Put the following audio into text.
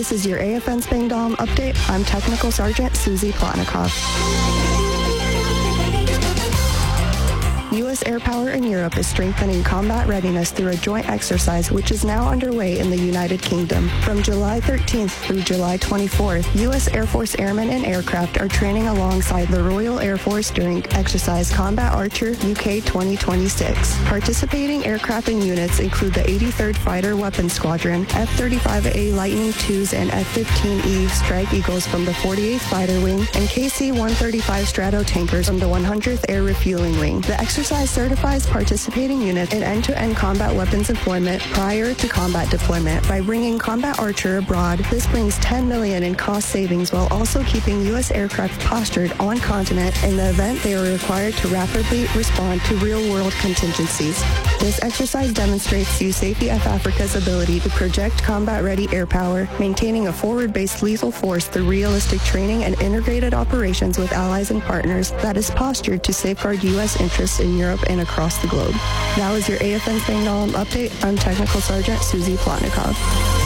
This is your AFN Spangdahlem update. I'm Technical Sergeant Susie Plotnikov. U.S. air power in Europe is strengthening combat readiness through a joint exercise which is now underway in the United Kingdom. From July 13th through July 24th, U.S. Air Force airmen and aircraft are training alongside the Royal Air Force during exercise Combat Archer UK 2026. Participating aircraft and units include the 83rd Fighter Weapons Squadron, F-35A Lightning IIs and F-15E Strike Eagles from the 48th Fighter Wing, and KC-135 Stratotankers from the 100th Air Refueling Wing. The exercise certifies participating units in end-to-end combat weapons employment prior to combat deployment. By bringing Combat Archer abroad, this brings $10 million in cost savings while also keeping U.S. aircraft postured on continent in the event they are required to rapidly respond to real-world contingencies. This exercise demonstrates USAFE Africa's ability to project combat-ready air power, maintaining a forward-based lethal force through realistic training and integrated operations with allies and partners that is postured to safeguard U.S. interests in Europe and across the globe. That was your AFN Spangdahlem update. I'm Technical Sergeant Susie Plotnikov.